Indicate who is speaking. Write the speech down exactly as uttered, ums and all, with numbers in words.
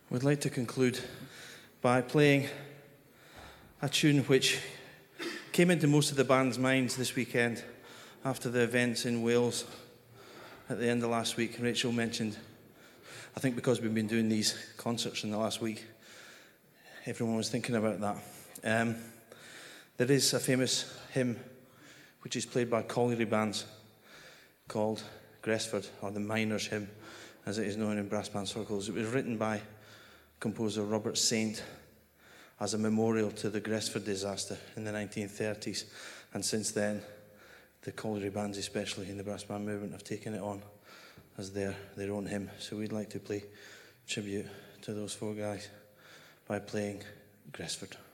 Speaker 1: We'd like to conclude by playing a tune which came into most of the band's minds this weekend after the events in Wales at the end of last week. Rachel mentioned, I think because we've been doing these concerts in the last week, everyone was thinking about that. Um, there is a famous hymn which is played by colliery bands called Gresford, or the Miners' Hymn, as it is known in brass band circles. It was written by composer Robert Saint as a memorial to the Gresford disaster in the nineteen thirties, and since then the colliery bands, especially in the brass band movement, have taken it on as their, their own hymn. So we'd like to play tribute to those four guys by playing Gresford.